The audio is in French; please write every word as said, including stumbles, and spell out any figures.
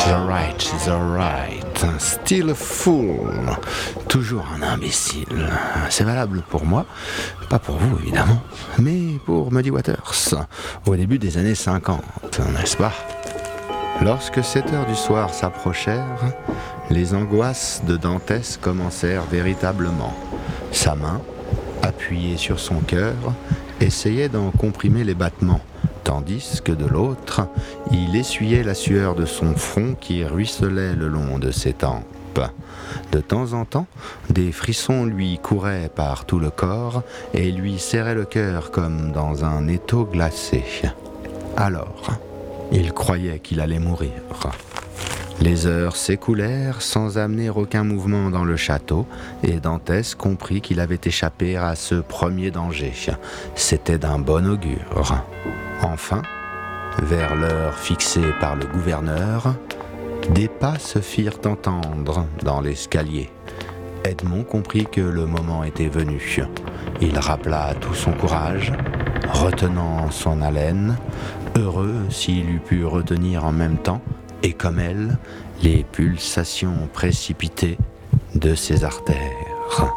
The right is alright. Still a fool. Toujours un imbécile. C'est valable pour moi, pas pour vous évidemment, mais pour Muddy Waters, au début des années cinquante, n'est-ce pas? Lorsque sept heures du soir s'approchèrent, les angoisses de Dantès commencèrent véritablement. Sa main, appuyée sur son cœur, essayait d'en comprimer les battements, tandis que de l'autre, il essuyait la sueur de son front qui ruisselait le long de ses tempes. De temps en temps, des frissons lui couraient par tout le corps et lui serraient le cœur comme dans un étau glacé. Alors, il croyait qu'il allait mourir. Les heures s'écoulèrent sans amener aucun mouvement dans le château, et Dantès comprit qu'il avait échappé à ce premier danger. C'était d'un bon augure. Enfin, vers l'heure fixée par le gouverneur, des pas se firent entendre dans l'escalier. Edmond comprit que le moment était venu. Il rappela tout son courage, retenant son haleine, heureux s'il eût pu retenir en même temps, et comme elle, les pulsations précipitées de ses artères.